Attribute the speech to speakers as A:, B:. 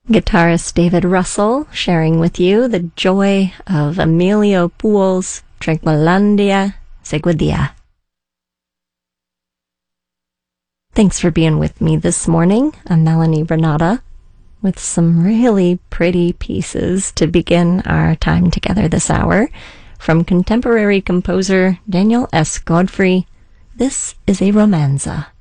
A: Guitarist David Russell sharing with you the joy of Emilio Puel's Tranquilandia Seguidilla. Thanks for being with me this morning. I'm Melanie Renata with some really pretty pieces to begin our time together this hour. From contemporary composer Daniel S. Godfrey, this is a romanza.